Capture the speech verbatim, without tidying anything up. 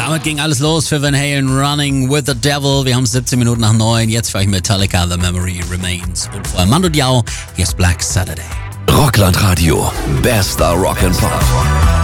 Damit ging alles los für Van Halen, Running with the Devil. Wir haben es siebzehn Minuten nach neun. Jetzt für euch Metallica, The Memory Remains. Und vor allem Mando Diao, hier ist Black Saturday. Rockland Radio, bester Rock and Pop.